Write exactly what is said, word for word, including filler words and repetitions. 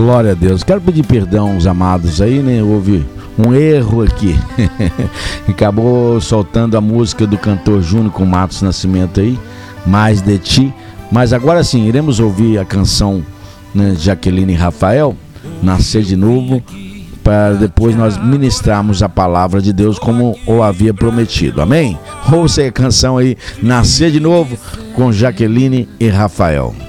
Glória a Deus. Quero pedir perdão aos amados aí, né? Houve um erro aqui. Acabou soltando a música do cantor Júnior com Matos Nascimento aí, Mais de Ti. Mas agora sim, iremos ouvir a canção, né, de Jaqueline e Rafael, Nascer de Novo, para depois nós ministrarmos a palavra de Deus como o havia prometido. Amém? Ouça a canção aí, Nascer de Novo, com Jaqueline e Rafael.